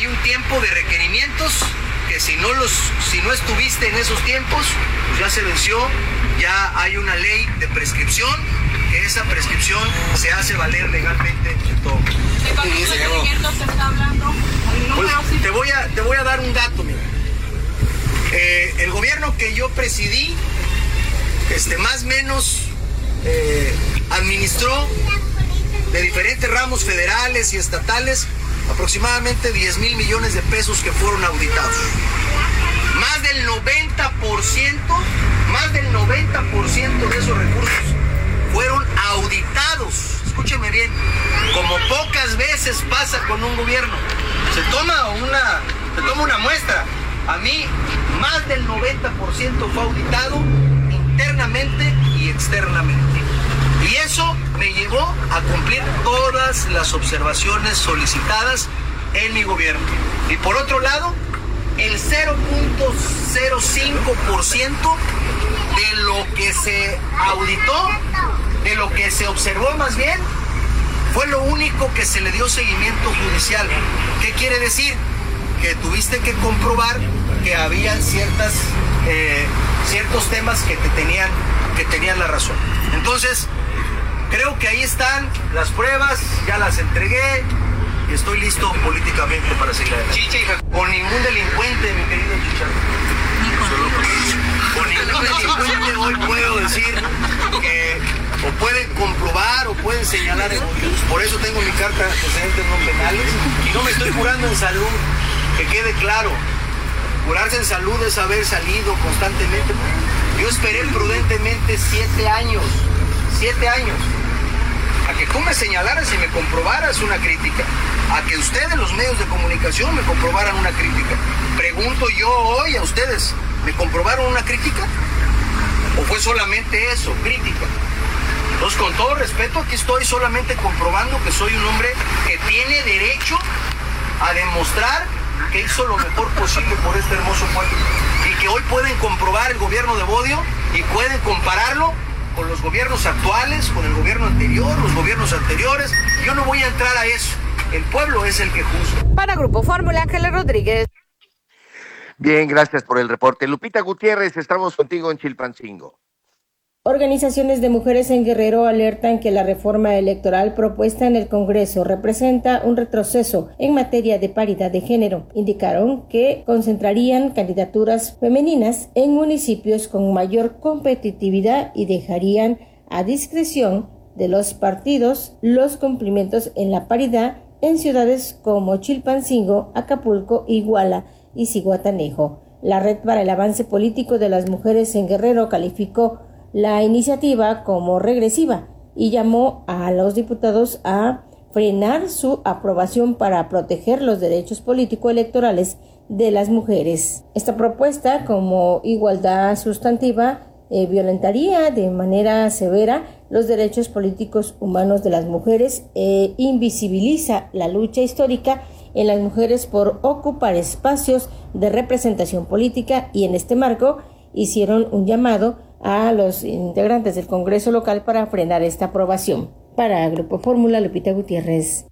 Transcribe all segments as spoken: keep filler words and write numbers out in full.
hay un tiempo de requerimientos que si no los, si no estuviste en esos tiempos, pues ya se venció, ya hay una ley de prescripción, que esa prescripción se hace valer legalmente en todo. ¿De cuántos requerimientos se está hablando? Pues, te voy a, te voy a dar un dato, mira. Eh, el gobierno que yo presidí, este, más o menos eh, administró de diferentes ramos federales y estatales aproximadamente diez mil millones de pesos que fueron auditados. Más del noventa por ciento, más del noventa por ciento de esos recursos fueron auditados. Escúcheme bien, como pocas veces pasa con un gobierno. Se toma una, se toma una muestra. A mí, más del noventa por ciento fue auditado internamente y externamente. Y eso me llevó a cumplir todas las observaciones solicitadas en mi gobierno. Y por otro lado, el cero punto cero cinco por ciento de lo que se auditó, de lo que se observó más bien, fue lo único que se le dio seguimiento judicial. ¿Qué quiere decir? Que tuviste que comprobar que había ciertas, eh, ciertos temas que te tenían, que tenían la razón. Entonces, creo que ahí están las pruebas, ya las entregué y estoy listo políticamente para seguir adelante. Con ningún delincuente, mi querido Chicharro. Con ningún delincuente hoy puedo decir que o pueden comprobar o pueden señalar enemigos. Por eso tengo mi carta de antecedentes no penales y no me estoy jurando en salud, que quede claro. Jurarse en salud es haber salido constantemente. Yo esperé prudentemente siete años, siete años, a que tú me señalaras y me comprobaras una crítica, a que ustedes, los medios de comunicación, me comprobaran una crítica. Pregunto yo hoy a ustedes, ¿me comprobaron una crítica? ¿O fue solamente eso, crítica? Entonces, con todo respeto, aquí estoy solamente comprobando que soy un hombre que tiene derecho a demostrar que hizo lo mejor posible por este hermoso pueblo. Y que hoy pueden comprobar el gobierno de Bodio y pueden compararlo con los gobiernos actuales, con el gobierno anterior, los gobiernos anteriores. Yo no voy a entrar a eso. El pueblo es el que juzga. Para Grupo Fórmula, Ángeles Rodríguez. Bien, gracias por el reporte. Lupita Gutiérrez, estamos contigo en Chilpancingo. Organizaciones de mujeres en Guerrero alertan que la reforma electoral propuesta en el Congreso representa un retroceso en materia de paridad de género. Indicaron que concentrarían candidaturas femeninas en municipios con mayor competitividad y dejarían a discreción de los partidos los cumplimientos en la paridad en ciudades como Chilpancingo, Acapulco, Iguala y Zihuatanejo. La Red para el Avance Político de las Mujeres en Guerrero calificó la iniciativa como regresiva y llamó a los diputados a frenar su aprobación para proteger los derechos político-electorales de las mujeres. Esta propuesta, como igualdad sustantiva, eh, violentaría de manera severa los derechos políticos humanos de las mujeres e invisibiliza la lucha histórica en las mujeres por ocupar espacios de representación política y en este marco hicieron un llamado a los integrantes del Congreso local para frenar esta aprobación. Para Grupo Fórmula, Lupita Gutiérrez.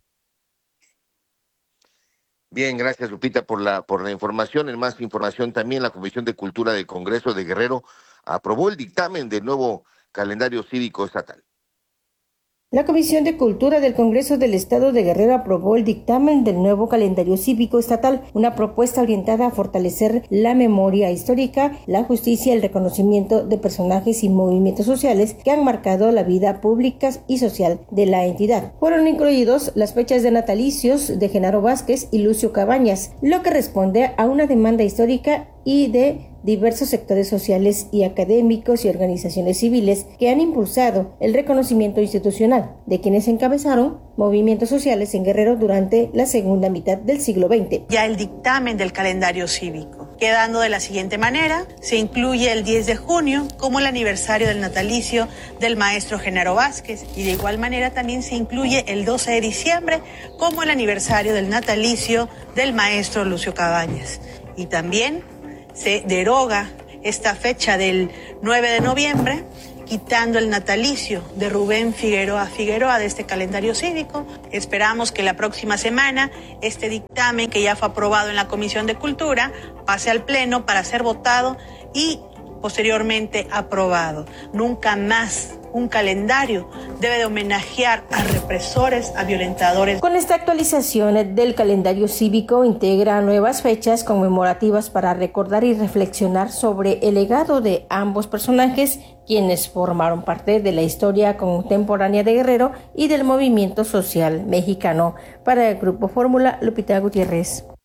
Bien, gracias Lupita por la por la información. En más información también, la Comisión de Cultura del Congreso de Guerrero aprobó el dictamen del nuevo calendario cívico estatal. La Comisión de Cultura del Congreso del Estado de Guerrero aprobó el dictamen del nuevo calendario cívico estatal, una propuesta orientada a fortalecer la memoria histórica, la justicia y el reconocimiento de personajes y movimientos sociales que han marcado la vida pública y social de la entidad. Fueron incluidos las fechas de natalicios de Genaro Vázquez y Lucio Cabañas, lo que responde a una demanda histórica y de diversos sectores sociales y académicos y organizaciones civiles que han impulsado el reconocimiento institucional de quienes encabezaron movimientos sociales en Guerrero durante la segunda mitad del siglo veinte. Ya el dictamen del calendario cívico, quedando de la siguiente manera: se incluye el diez de junio como el aniversario del natalicio del maestro Genaro Vázquez y de igual manera también se incluye el doce de diciembre como el aniversario del natalicio del maestro Lucio Cabañas. Y también se deroga esta fecha del nueve de noviembre, quitando el natalicio de Rubén Figueroa Figueroa de este calendario cívico. Esperamos que la próxima semana este dictamen, que ya fue aprobado en la Comisión de Cultura, pase al Pleno para ser votado y posteriormente aprobado. Nunca más un calendario debe de homenajear a represores, a violentadores. Con esta actualización del calendario cívico integra nuevas fechas conmemorativas para recordar y reflexionar sobre el legado de ambos personajes, quienes formaron parte de la historia contemporánea de Guerrero y del movimiento social mexicano. Para el Grupo Fórmula, Lupita Gutiérrez.